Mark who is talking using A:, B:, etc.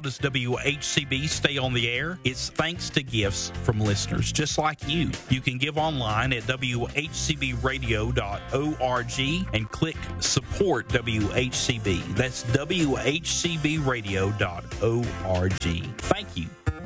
A: does WHCB stay on the air? It's thanks to gifts from listeners just like you. You can give online at WHCBradio.org and click support WHCB. That's WHCBradio.org. Thank you.